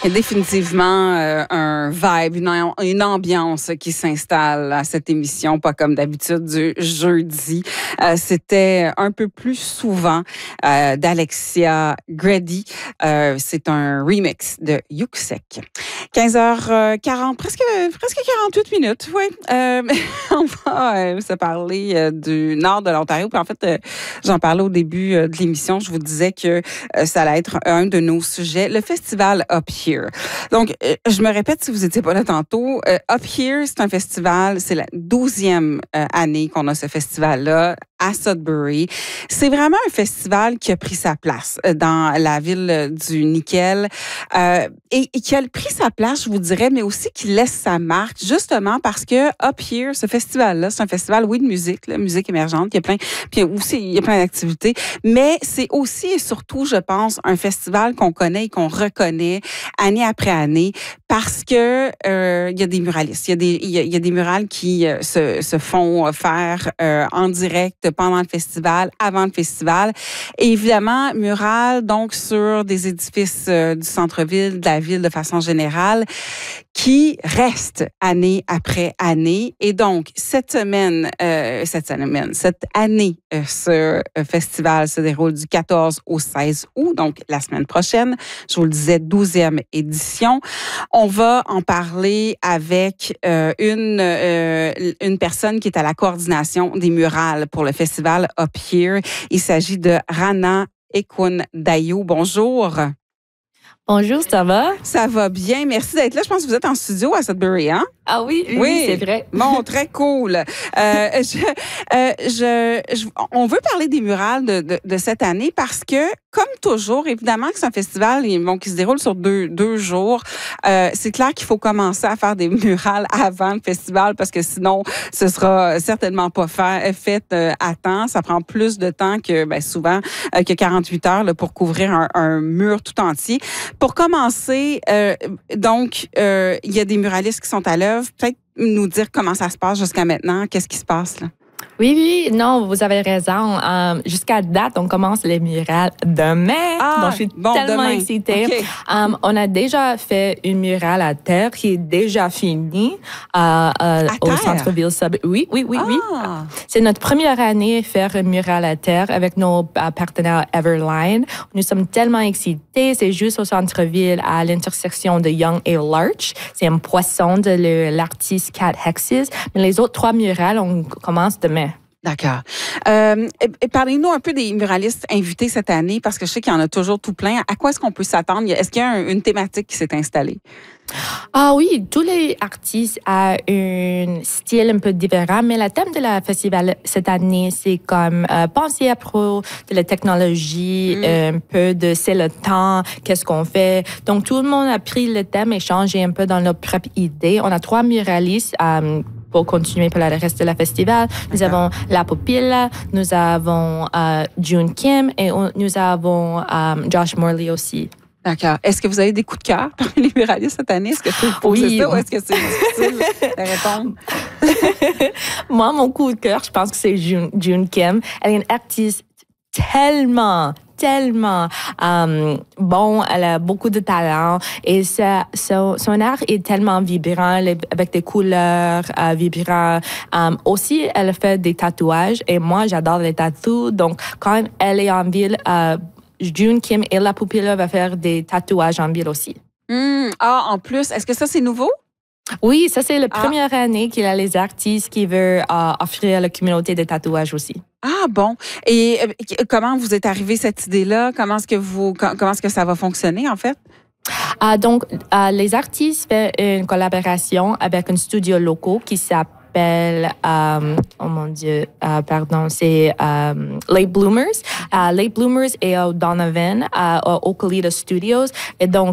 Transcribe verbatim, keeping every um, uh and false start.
Il y a définitivement euh, un vibe, une, une ambiance qui s'installe à cette émission, pas comme d'habitude du jeudi. Euh, c'était un peu plus souvent euh, d'Alexia Grady. Euh, c'est un remix de Yuksek. quinze heures quarante, presque, presque quarante-huit minutes, oui. Euh, on va euh, se parler euh, du nord de l'Ontario. Puis en fait, euh, j'en parlais au début euh, de l'émission. Je vous disais que euh, ça allait être un de nos sujets, le festival Up Here. Donc, euh, je me répète si vous n'étiez pas là tantôt. Euh, Up Here, c'est un festival, c'est la douzième euh, année qu'on a ce festival-là à Sudbury. C'est vraiment un festival qui a pris sa place dans la ville du nickel euh, et, et qui a pris sa place, je vous dirais, mais aussi qui laisse sa marque, justement parce que Up Here, ce festival-là, c'est un festival, oui, de musique, là, musique émergente, il y a plein, puis aussi, il y a plein d'activités, mais c'est aussi et surtout, je pense, un festival qu'on connaît et qu'on reconnaît année après année parce que euh, il y a des muralistes, il y a des, il y a, il y a des murales qui euh, se, se font faire euh, en direct pendant le festival, avant le festival. Et évidemment, murales, donc, sur des édifices euh, du centre-ville, de la ville de façon générale, qui restent année après année. Et donc, cette semaine, euh, cette semaine, cette année, euh, ce euh, festival se déroule du quatorze au seize août, donc la semaine prochaine. Je vous le disais, douzième édition. On va en parler avec euh, une, euh, une personne qui est à la coordination des murales pour le festival Up Here. Il s'agit de Rana Ekwun-Dayo. Bonjour. Bonjour, ça va? Ça va bien. Merci d'être là. Je pense que vous êtes en studio à Sudbury, hein? Ah oui, oui, oui, c'est vrai. Bon, très cool. Euh, je, euh, je, je, on veut parler des murales de, de, de cette année parce que, comme toujours, évidemment que c'est un festival bon, qui se déroule sur deux, deux jours. Euh, c'est clair qu'il faut commencer à faire des murales avant le festival parce que sinon, ce sera certainement pas fait, fait euh, à temps. Ça prend plus de temps que ben, souvent euh, que quarante-huit heures là, pour couvrir un, un mur tout entier. Pour commencer, euh, donc, euh, il y a des muralistes qui sont à l'œuvre. Peut-être nous dire comment ça se passe jusqu'à maintenant. Qu'est-ce qui se passe là? Oui, oui, non, vous avez raison. Um, jusqu'à date, on commence les murales demain. Ah, donc, je suis bon, tellement demain. excitée. Okay. Um, on a déjà fait une murale à terre qui est déjà finie euh, euh, au centre-ville. Oui, oui, oui, ah. oui. C'est notre première année à faire une murale à terre avec nos uh, partenaires Everline. Nous sommes tellement excités. C'est juste au centre-ville, à l'intersection de Yonge et Larch. C'est un poisson de le, l'artiste Cat Hexes. Mais les autres trois murales, on commence demain. D'accord. Euh, et, et parlez-nous un peu des muralistes invités cette année, parce que je sais qu'il y en a toujours tout plein. À quoi est-ce qu'on peut s'attendre? Est-ce qu'il y a un, une thématique qui s'est installée? Ah oui, tous les artistes ont un style un peu différent, mais le thème de la festival cette année, c'est comme euh, penser à propos de la technologie, mm. un peu de c'est le temps, qu'est-ce qu'on fait. Donc, tout le monde a pris le thème et changé un peu dans leur propre idée. On a trois muralistes euh, pour continuer pour le reste de la festival. Nous okay. avons La Pupilla, nous avons euh, June Kim et on, nous avons euh, Josh Morley aussi. D'accord. Est-ce que vous avez des coups de cœur parmi les muralistes cette année? Est-ce que c'est pour oui. ça ou est-ce que c'est difficile de répondre? Moi, mon coup de cœur, je pense que c'est June, June Kim. Elle est une artiste tellement, tellement um, bon. Elle a beaucoup de talent et ça, son, son art est tellement vibrant avec des couleurs euh, vibrantes. Um, aussi, elle fait des tatouages et moi, j'adore les tatous. Donc, quand elle est en ville, euh, June Kim et La Pupilla va faire des tatouages en ville aussi. Mmh. Ah, en plus, est-ce que ça, c'est nouveau? Oui, ça, c'est la ah. première année qu'il y a les artistes qui veulent euh, offrir à la communauté des tatouages aussi. Ah bon. Et euh, comment vous êtes arrivé cette idée-là? Comment est-ce que vous, comment est-ce que ça va fonctionner, en fait? Uh, donc, uh, les artistes font une collaboration avec un studio local qui s'appelle, um, oh mon Dieu, uh, pardon, c'est um, Late Bloomers. Uh, Late Bloomers est au Donovan, uh, au Okalita Studios. Et donc,